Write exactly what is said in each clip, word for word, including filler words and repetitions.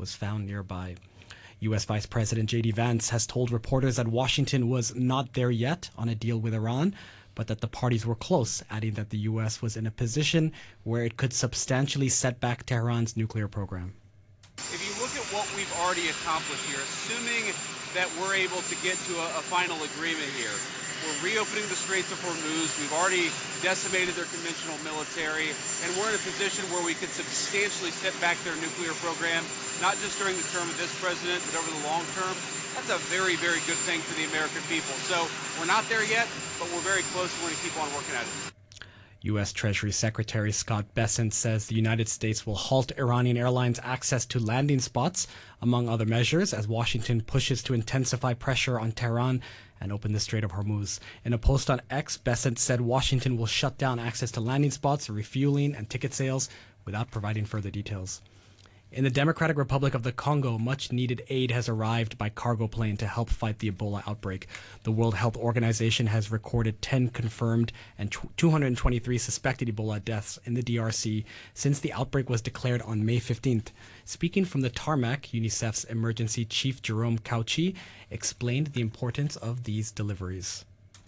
was found nearby. U S Vice President J D Vance has told reporters that Washington was not there yet on a deal with Iran, but that the parties were close, adding that the U S was in a position where it could substantially set back Tehran's nuclear program. If you look at what we've already accomplished here, assuming that we're able to get to a, a final agreement here, we're reopening the Straits of Hormuz, we've already decimated their conventional military, and we're in a position where we could substantially set back their nuclear program, not just during the term of this president, but over the long term. That's a very, very good thing for the American people. So we're not there yet, but we're very close, and we're going to keep on working at it. U S Treasury Secretary Scott Bessent says the United States will halt Iranian Airlines' access to landing spots, among other measures, as Washington pushes to intensify pressure on Tehran and open the Strait of Hormuz. In a post on X, Bessent said Washington will shut down access to landing spots, refueling, and ticket sales without providing further details. In the Democratic Republic of the Congo, much-needed aid has arrived by cargo plane to help fight the Ebola outbreak. The World Health Organization has recorded ten confirmed and two hundred twenty-three suspected Ebola deaths in the D R C since the outbreak was declared on May fifteenth. Speaking from the tarmac, UNICEF's emergency chief Jerome Cauchi explained the importance of these deliveries.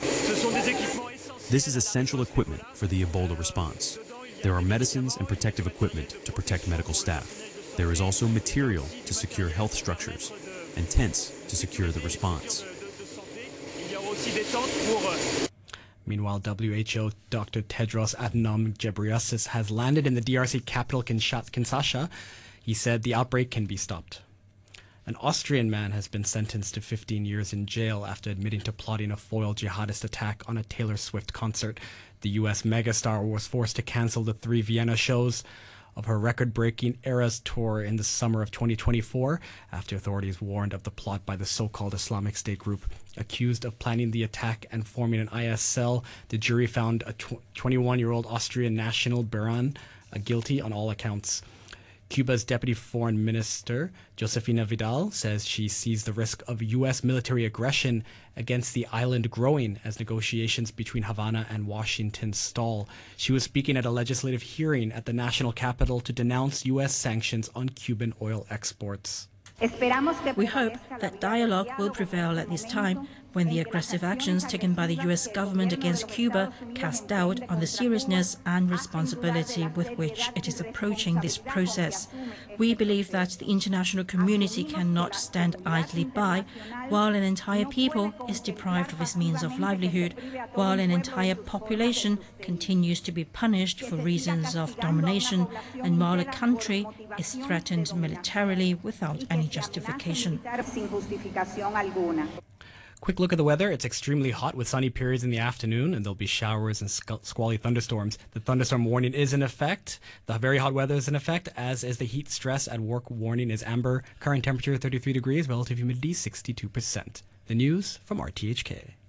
This is essential equipment for the Ebola response. There are medicines and protective equipment to protect medical staff. There is also material to secure health structures and tents to secure the response. Meanwhile, W H O Doctor Tedros Adhanom Ghebreyesus has landed in the D R C capital Kinshasa. He said the outbreak can be stopped. An Austrian man has been sentenced to fifteen years in jail after admitting to plotting a foiled jihadist attack on a Taylor Swift concert. The U S megastar was forced to cancel the three Vienna shows of her record-breaking Eras tour in the summer of twenty twenty-four after authorities warned of the plot by the so-called Islamic State group. Accused of planning the attack and forming an I S cell, the jury found a twenty-one-year-old Austrian national, Beran, guilty on all accounts. Cuba's Deputy Foreign Minister, Josefina Vidal, says she sees the risk of U S military aggression against the island growing as negotiations between Havana and Washington stall. She was speaking at a legislative hearing at the national capital to denounce U S sanctions on Cuban oil exports. We hope that dialogue will prevail at this time when the aggressive actions taken by the U S government against Cuba cast doubt on the seriousness and responsibility with which it is approaching this process. We believe that the international community cannot stand idly by while an entire people is deprived of its means of livelihood, while an entire population continues to be punished for reasons of domination, and while a country is threatened militarily without any justification. Quick look at the weather. It's extremely hot with sunny periods in the afternoon, and there'll be showers and squally thunderstorms. The thunderstorm warning is in effect. The very hot weather is in effect, as is the heat stress at work warning is amber. Current temperature thirty-three degrees, relative humidity sixty-two percent. The news from R T H K.